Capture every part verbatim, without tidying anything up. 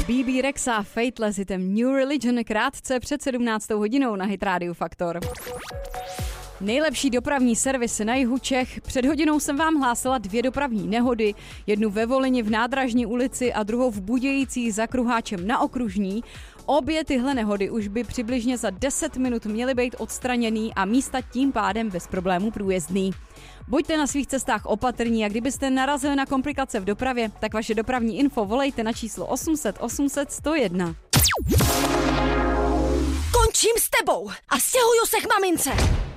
bé bé Rexa, Fateless, hitem New Religion krátce před sedmnáctou hodinou na Hit Radio Faktor. Nejlepší dopravní servis na jihu Čech. Před hodinou jsem vám hlásila dvě dopravní nehody, jednu ve Volyni v Nádražní ulici a druhou v Budějicích za Kruháčem na Okružní. Obě tyhle nehody už by přibližně za deset minut měly být odstraněný a místa tím pádem bez problémů průjezdný. Buďte na svých cestách opatrní a kdybyste narazili na komplikace v dopravě, tak vaše dopravní info volejte na číslo osm set osm set sto jedna. Končím s tebou a stěhuju se k mamince.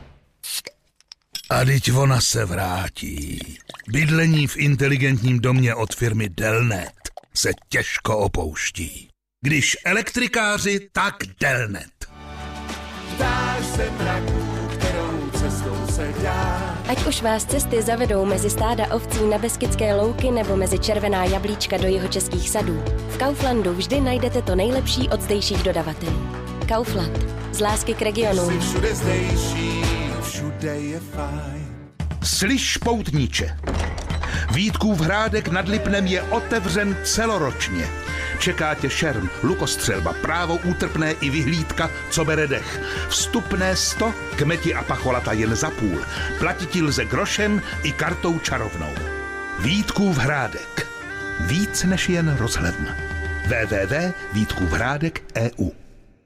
A dyť ona se vrátí. Bydlení v inteligentním domě od firmy Delnet se těžko opouští. Když elektrikáři, tak Delnet. Ptáš se mraků, kterou cestou se dá. Ať už vás cesty zavedou mezi stáda ovcí na Beskydské louky nebo mezi červená jablíčka do jihočeských sadů, v Kauflandu vždy najdete to nejlepší od zdejších dodavatelů. Kaufland. Z lásky k regionu. Jsi všude zdejší, všude je fajn. Slyš, poutníče. Vítkův hrádek nad Lipnem je otevřen celoročně. Čeká tě šerm, lukostřelba, právo útrpné i vyhlídka, co bere dech. Vstupné sto, kmeti a pacholata jen za půl. Platit lze grošem i kartou čarovnou. Vítkův hrádek. Víc než jen rozhledna. w w w tečka vítkůvhrádek tečka e u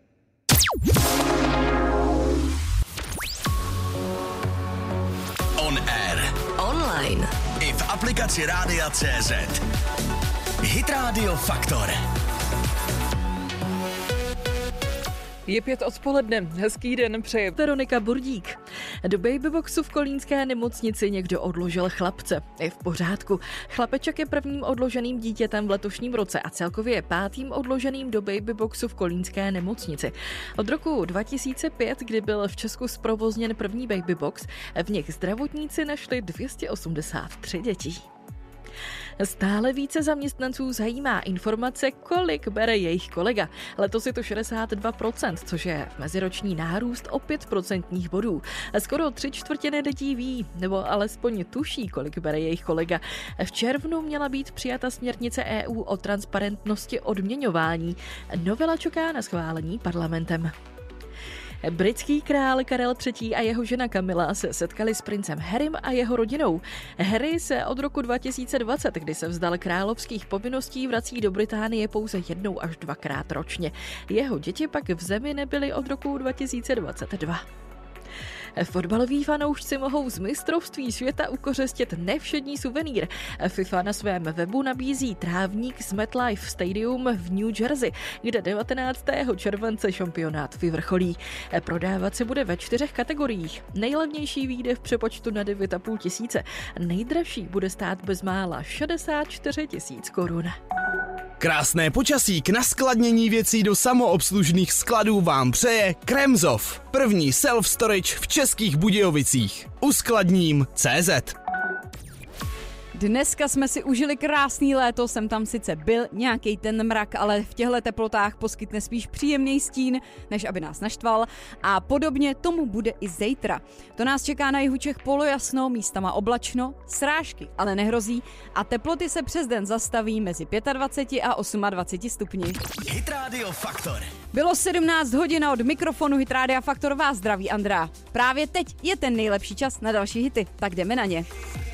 On air. Online. I v aplikaci Rádia tečka cé zet. Hit Radio Faktor. Je pět odpoledne, hezký den přeje Veronika Burdík. Do babyboxu v kolínské nemocnici někdo odložil chlapce. Je v pořádku. Chlapeček je prvním odloženým dítětem v letošním roce a celkově je pátým odloženým do babyboxu v kolínské nemocnici. Od roku dva tisíce pět, kdy byl v Česku zprovozněn první babybox, v nich zdravotníci našli dvě stě osmdesát tři dětí. Stále více zaměstnanců zajímá informace, kolik bere jejich kolega. Letos je to šedesát dva procent, což je meziroční nárůst o pět procentních bodů. Skoro tři čtvrtiny lidí ví, nebo alespoň tuší, kolik bere jejich kolega. V červnu měla být přijata směrnice E U o transparentnosti odměňování. Novela čeká na schválení parlamentem. Britský král Karel třetí a jeho žena Kamila se setkali s princem Harrym a jeho rodinou. Harry se od roku dva tisíce dvacet, kdy se vzdal královských povinností, vrací do Británie pouze jednou až dvakrát ročně. Jeho děti pak v zemi nebyly od roku dva tisíce dvacet dva. Fotbaloví fanoušci mohou z mistrovství světa ukořistit nevšední suvenýr. FIFA na svém webu nabízí trávník z MetLife Stadium v New Jersey, kde devatenáctého července šampionát vyvrcholí. Prodávat se bude ve čtyřech kategoriích. Nejlevnější vyjde v přepočtu na devět a půl tisíce. Nejdražší bude stát bezmála šedesát čtyři tisíc korun. Krásné počasí k naskladnění věcí do samoobslužných skladů vám přeje Kremzov, první self-storage v Českých Budějovicích. Uskladním tečka cé zet. Dneska jsme si užili krásný léto, jsem tam sice byl nějaký ten mrak, ale v těchto teplotách poskytne spíš příjemný stín, než aby nás naštval. A podobně tomu bude i zítra. To nás čeká na jihu Čech polojasno, místama oblačno, srážky ale nehrozí a teploty se přes den zastaví mezi dvacet pět a dvacet osm stupni. Hit Radio Faktor. Bylo sedmnáct hodin a od mikrofonu Hit Radio Faktor vás zdraví Andrea. Právě teď je ten nejlepší čas na další hity, tak jdeme na ně.